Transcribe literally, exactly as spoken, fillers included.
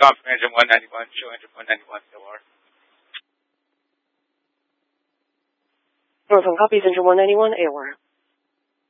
Norfolk Engine one ninety-one, show engine one ninety-one, O R. Norfolk copies, engine one ninety-one, A O R.